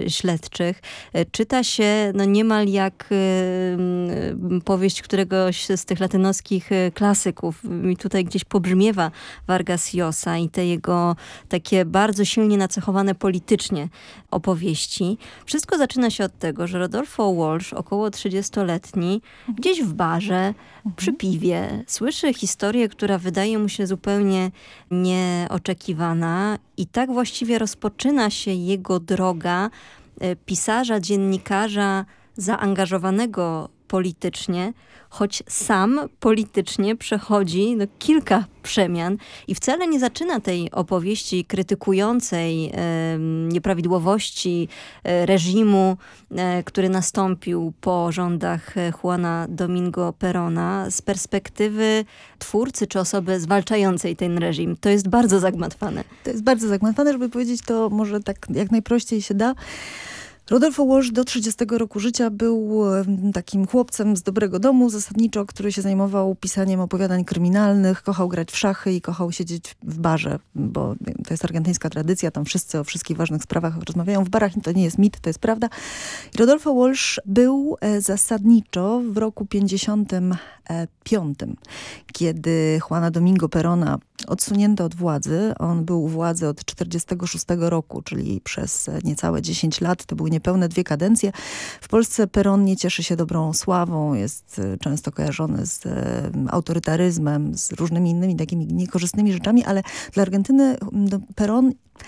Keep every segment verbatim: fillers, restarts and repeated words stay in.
śledczych. Czyta się no niemal jak powieść któregoś z tych latynoskich klasyków. Mi tutaj gdzieś pobrzmiewa Vargas Llosa i te jego takie bardzo silnie nacechowane politycznie opowieści. Wszystko zaczyna się od tego, że Rodolfo Walsh, około trzydziestoletni, gdzieś w barze, mhm. przy piwie, słyszy historię, która wydaje mu się zupełnie nieoczekiwana i tak właściwie rozpoczyna się jego droga pisarza, dziennikarza zaangażowanego politycznie, choć sam politycznie przechodzi no, kilka przemian i wcale nie zaczyna tej opowieści krytykującej e, nieprawidłowości e, reżimu, e, który nastąpił po rządach Juana Domingo Perona z perspektywy twórcy czy osoby zwalczającej ten reżim. To jest bardzo zagmatwane. To jest bardzo zagmatwane, żeby powiedzieć to może tak jak najprościej się da. Rodolfo Walsh do trzydziestego roku życia był takim chłopcem z dobrego domu, zasadniczo, który się zajmował pisaniem opowiadań kryminalnych, kochał grać w szachy i kochał siedzieć w barze, bo to jest argentyńska tradycja, tam wszyscy o wszystkich ważnych sprawach rozmawiają w barach i to nie jest mit, to jest prawda. I Rodolfo Walsh był zasadniczo w roku pięćdziesiątym piątym, kiedy Juana Domingo Perona odsunięto od władzy. On był u władzy od czterdziestego szóstego roku, czyli przez niecałe dziesięć lat. To były niepełne dwie kadencje. W Polsce Peron nie cieszy się dobrą sławą. Jest często kojarzony z autorytaryzmem, z różnymi innymi takimi niekorzystnymi rzeczami, ale dla Argentyny Peron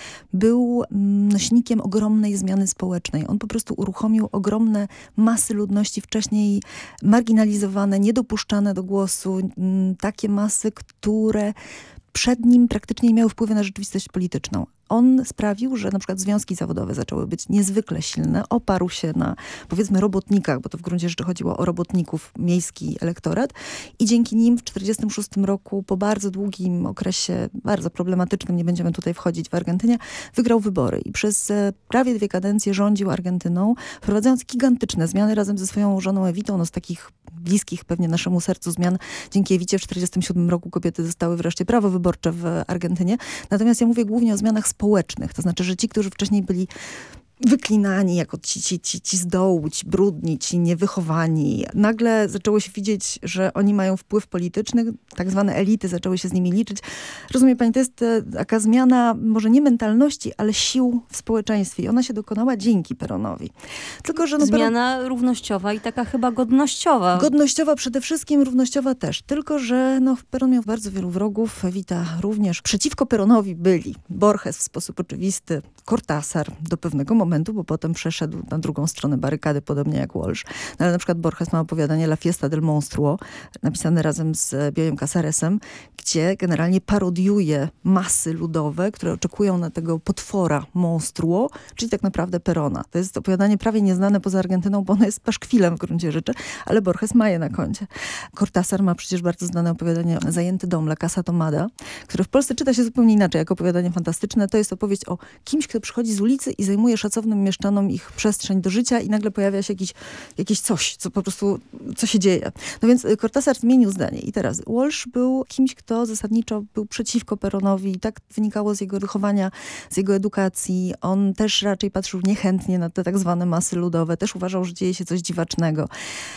był nośnikiem ogromnej zmiany społecznej. On po prostu uruchomił ogromne masy ludności wcześniej marginalizowane, niedopuszczane do głosu. Takie masy, które przed nim praktycznie nie miały wpływu na rzeczywistość polityczną. On sprawił, że na przykład związki zawodowe zaczęły być niezwykle silne. Oparł się na, powiedzmy, robotnikach, bo to w gruncie rzeczy chodziło o robotników, miejski elektorat. I dzięki nim w czterdziestym szóstym roku, po bardzo długim okresie, bardzo problematycznym, nie będziemy tutaj wchodzić, w Argentynie, wygrał wybory. I przez prawie dwie kadencje rządził Argentyną, wprowadzając gigantyczne zmiany razem ze swoją żoną Evitą. No z takich bliskich pewnie naszemu sercu zmian. Dzięki Ewicie w czterdziestym siódmym roku kobiety dostały wreszcie prawo wyborcze w Argentynie. Natomiast ja mówię głównie o zmianach społecznych. To znaczy, że ci, którzy wcześniej byli wyklinani jako ci, ci, ci, ci z dołu, ci brudni, ci niewychowani. Nagle zaczęło się widzieć, że oni mają wpływ polityczny, tak zwane elity zaczęły się z nimi liczyć. Rozumie pani, to jest taka zmiana może nie mentalności, ale sił w społeczeństwie. I ona się dokonała dzięki Peronowi. Tylko, że no, Zmiana Peron... równościowa i taka chyba godnościowa. Godnościowa przede wszystkim, równościowa też. Tylko, że no, Peron miał bardzo wielu wrogów, Evita również. Przeciwko Peronowi byli Borges w sposób oczywisty, Cortázar do pewnego momentu, bo potem przeszedł na drugą stronę barykady, podobnie jak Walsh. No, ale na przykład Borges ma opowiadanie La Fiesta del Monstruo, napisane razem z Biojem Casaresem, gdzie generalnie parodiuje masy ludowe, które oczekują na tego potwora monstruo, czyli tak naprawdę Perona. To jest opowiadanie prawie nieznane poza Argentyną, bo ono jest paszkwilem w gruncie rzeczy, ale Borges ma je na koncie. Cortázar ma przecież bardzo znane opowiadanie Zajęty dom, La Casa Tomada, które w Polsce czyta się zupełnie inaczej, jako opowiadanie fantastyczne. To jest opowieść o kimś, kto przychodzi z ulicy i zajmuje szacownym mieszczanom ich przestrzeń do życia i nagle pojawia się jakiś, jakieś coś, co po prostu, co się dzieje. No więc Cortázar zmienił zdanie. I teraz Walsh był kimś, kto zasadniczo był przeciwko Peronowi i tak wynikało z jego wychowania, z jego edukacji. On też raczej patrzył niechętnie na te tak zwane masy ludowe. Też uważał, że dzieje się coś dziwacznego.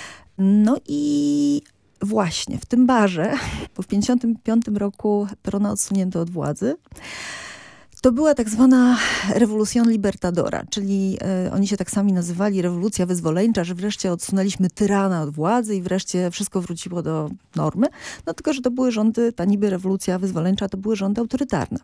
No i właśnie w tym barze, bo w pięćdziesiątym piątym roku Perona odsunięto od władzy. To była tak zwana rewolucjon libertadora, czyli e, oni się tak sami nazywali, rewolucja wyzwoleńcza, że wreszcie odsunęliśmy tyrana od władzy i wreszcie wszystko wróciło do normy. No tylko, że to były rządy, ta niby rewolucja wyzwoleńcza, to były rządy autorytarne.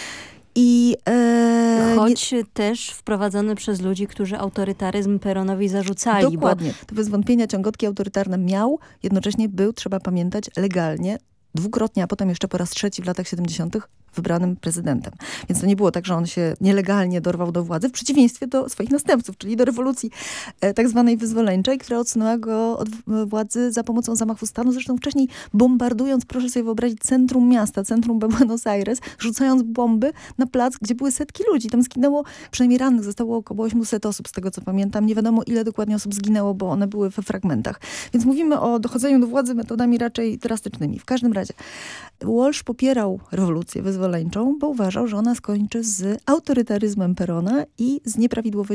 I, e, Choć nie... też wprowadzony przez ludzi, którzy autorytaryzm Peronowi zarzucali. Dokładnie. Bo... To bez wątpienia ciągotki autorytarne miał, jednocześnie był, trzeba pamiętać, legalnie, dwukrotnie, a potem jeszcze po raz trzeci w latach siedemdziesiątych wybranym prezydentem. Więc to nie było tak, że on się nielegalnie dorwał do władzy, w przeciwieństwie do swoich następców, czyli do rewolucji e, tak zwanej wyzwoleńczej, która odsunęła go od władzy za pomocą zamachu stanu. Zresztą wcześniej bombardując, proszę sobie wyobrazić, centrum miasta, centrum Buenos Aires, rzucając bomby na plac, gdzie były setki ludzi. Tam zginęło, przynajmniej rannych zostało około osiemset osób, z tego co pamiętam. Nie wiadomo, ile dokładnie osób zginęło, bo one były we fragmentach. Więc mówimy o dochodzeniu do władzy metodami raczej drastycznymi. W każdym razie Walsh popierał rewolucję wyzwoleńczą, bo uważał, że ona skończy z autorytaryzmem Perona i z nieprawidłowością